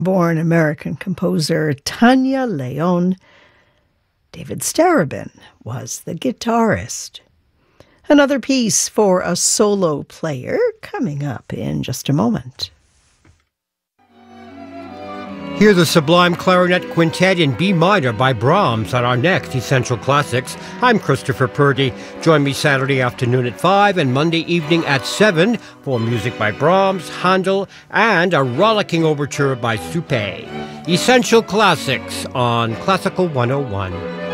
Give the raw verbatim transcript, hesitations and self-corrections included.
born American composer Tanya Leon. David Starobin was the guitarist. Another piece for a solo player coming up in just a moment. Hear the Sublime Clarinet Quintet in B minor by Brahms on our next Essential Classics. I'm Christopher Purdy. Join me Saturday afternoon at five and Monday evening at seven for music by Brahms, Handel, and a rollicking overture by Suppé. Essential Classics on Classical one oh one.